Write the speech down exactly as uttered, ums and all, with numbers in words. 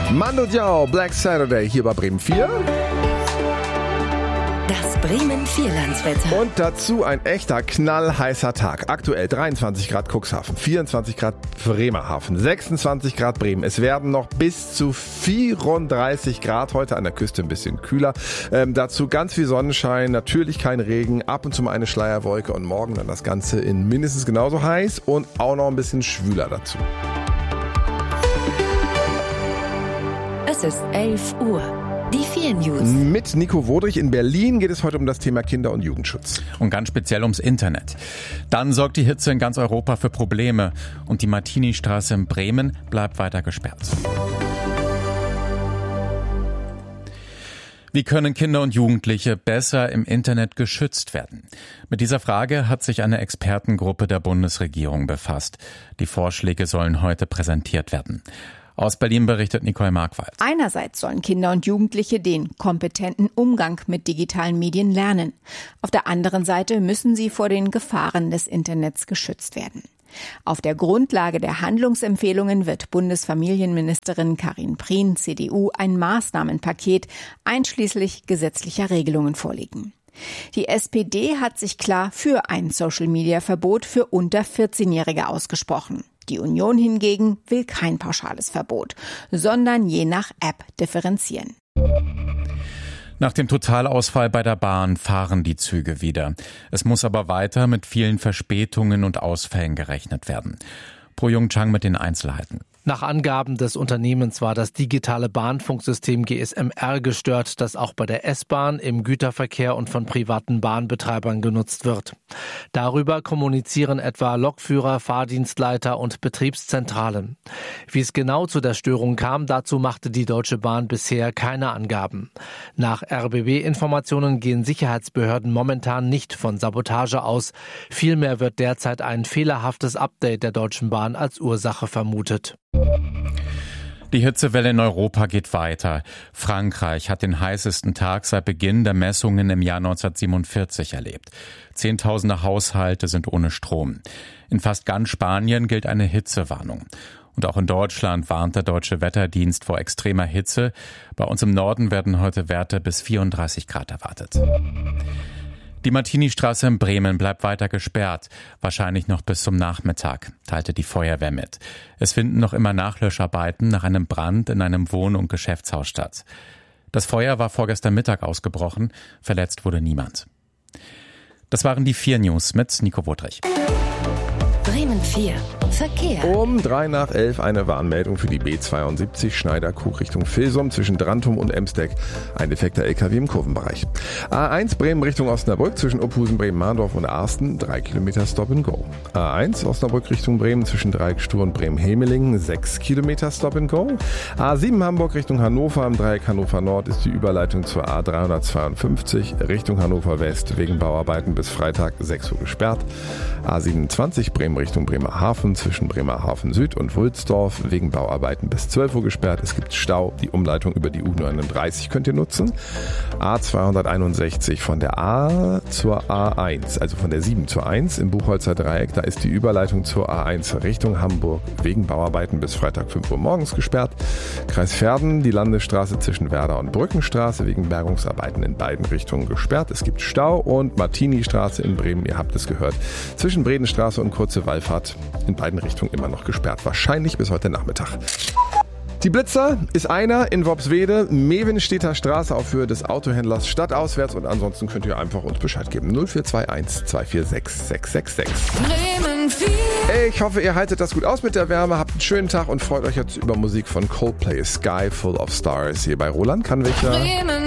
Mando Diao, Black Saturday hier bei Bremen vier. Das Bremen vier Landswetter. Und dazu ein echter knallheißer Tag. Aktuell dreiundzwanzig Grad Cuxhaven, vierundzwanzig Grad Bremerhaven, sechsundzwanzig Grad Bremen. Es werden noch bis zu vierunddreißig Grad, heute an der Küste ein bisschen kühler. Ähm, dazu ganz viel Sonnenschein, natürlich kein Regen, ab und zu mal eine Schleierwolke und morgen dann das Ganze in mindestens genauso heiß und auch noch ein bisschen schwüler dazu. Es ist elf Uhr. Die vier News. Mit Nico Wodrich in Berlin geht es heute um das Thema Kinder- und Jugendschutz. Und ganz speziell ums Internet. Dann sorgt die Hitze in ganz Europa für Probleme. Und die Martini-Straße in Bremen bleibt weiter gesperrt. Wie können Kinder und Jugendliche besser im Internet geschützt werden? Mit dieser Frage hat sich eine Expertengruppe der Bundesregierung befasst. Die Vorschläge sollen heute präsentiert werden. Aus Berlin berichtet Nicole Markwald. Einerseits sollen Kinder und Jugendliche den kompetenten Umgang mit digitalen Medien lernen. Auf der anderen Seite müssen sie vor den Gefahren des Internets geschützt werden. Auf der Grundlage der Handlungsempfehlungen wird Bundesfamilienministerin Karin Prien, C D U, ein Maßnahmenpaket einschließlich gesetzlicher Regelungen vorlegen. Die S P D hat sich klar für ein Social-Media-Verbot für unter vierzehnjährige ausgesprochen. Die Union hingegen will kein pauschales Verbot, sondern je nach App differenzieren. Nach dem Totalausfall bei der Bahn fahren die Züge wieder. Es muss aber weiter mit vielen Verspätungen und Ausfällen gerechnet werden. Pro Jung Chang mit den Einzelheiten. Nach Angaben des Unternehmens war das digitale Bahnfunksystem G S M R gestört, das auch bei der S-Bahn, im Güterverkehr und von privaten Bahnbetreibern genutzt wird. Darüber kommunizieren etwa Lokführer, Fahrdienstleiter und Betriebszentralen. Wie es genau zu der Störung kam, dazu machte die Deutsche Bahn bisher keine Angaben. Nach R B B-Informationen gehen Sicherheitsbehörden momentan nicht von Sabotage aus. Vielmehr wird derzeit ein fehlerhaftes Update der Deutschen Bahn als Ursache vermutet. Die Hitzewelle in Europa geht weiter. Frankreich hat den heißesten Tag seit Beginn der Messungen im Jahr neunzehnhundertsiebenundvierzig erlebt. Zehntausende Haushalte sind ohne Strom. In fast ganz Spanien gilt eine Hitzewarnung. Und auch in Deutschland warnt der Deutsche Wetterdienst vor extremer Hitze. Bei uns im Norden werden heute Werte bis vierunddreißig Grad erwartet. Die Martini-Straße in Bremen bleibt weiter gesperrt, wahrscheinlich noch bis zum Nachmittag, teilte die Feuerwehr mit. Es finden noch immer Nachlöscharbeiten nach einem Brand in einem Wohn- und Geschäftshaus statt. Das Feuer war vorgestern Mittag ausgebrochen, verletzt wurde niemand. Das waren die vier News mit Nico Wodrich. Bremen vier. Verkehr. Um drei nach elf eine Warnmeldung für die B zweiundsiebzig Schneiderkrug Richtung Vilsum zwischen Drantum und Emsdeck. Ein defekter L K W im Kurvenbereich. A eins Bremen Richtung Osnabrück zwischen Opphusen, Bremen-Mahndorf und Arsten. Drei Kilometer Stop and Go. A eins Osnabrück Richtung Bremen zwischen Dreieckstur und Bremen-Hemelingen. Sechs Kilometer Stop and Go. A sieben Hamburg Richtung Hannover. Am Dreieck Hannover Nord ist die Überleitung zur A dreihundertzweiundfünfzig Richtung Hannover West wegen Bauarbeiten bis Freitag sechs Uhr gesperrt. A siebenundzwanzig Bremen Richtung Bremerhaven zwischen Bremerhaven Süd und Wulsdorf wegen Bauarbeiten bis zwölf Uhr gesperrt. Es gibt Stau. Die Umleitung über die U neununddreißig könnt ihr nutzen. A zweihunderteinundsechzig von der A zur A eins, also von der sieben zur eins im Buchholzer Dreieck. Da ist die Überleitung zur A eins Richtung Hamburg wegen Bauarbeiten bis Freitag fünf Uhr morgens gesperrt. Kreis Verden, die Landesstraße zwischen Werder und Brückenstraße wegen Bergungsarbeiten in beiden Richtungen gesperrt. Es gibt Stau. Und Martini-Straße in Bremen, ihr habt es gehört, zwischen Bredenstraße und Kurze Wallfahrt in beiden Richtungen immer noch gesperrt. Wahrscheinlich bis heute Nachmittag. Die Blitzer ist einer in Worpswede, Mevenstedter Straße auf Höhe des Autohändlers stadtauswärts und ansonsten könnt ihr einfach uns Bescheid geben. null vier zwei eins zwei vier sechs sechs sechs sechs. Bremen vier. Ich hoffe, ihr haltet das gut aus mit der Wärme, habt einen schönen Tag und freut euch jetzt über Musik von Coldplay, Sky Full of Stars hier bei Roland Kannwicher.